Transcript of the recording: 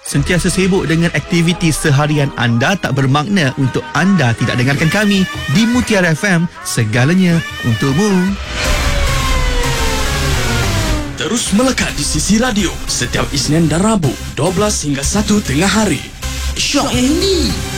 Sentiasa sibuk dengan aktiviti seharian anda tak bermakna untuk anda tidak dengarkan kami di Mutiara FM, segalanya untukmu. Terus melekat di sisi radio setiap Isnin dan Rabu 12 hingga 1 tengah hari. Syok yang ini.